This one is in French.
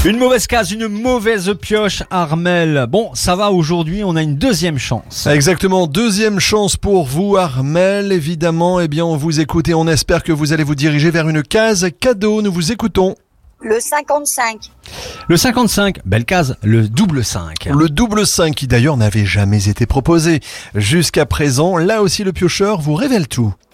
Une mauvaise case, une mauvaise pioche, Armel. Bon, ça va aujourd'hui, on a une deuxième chance. Exactement, deuxième chance pour vous, Armel. Évidemment, on vous écoute et on espère que vous allez vous diriger vers une case cadeau. Nous vous écoutons. Le 55. Le 55, belle case, le double 5. Le double 5 qui d'ailleurs n'avait jamais été proposé. Jusqu'à présent, là aussi le piocheur vous révèle tout.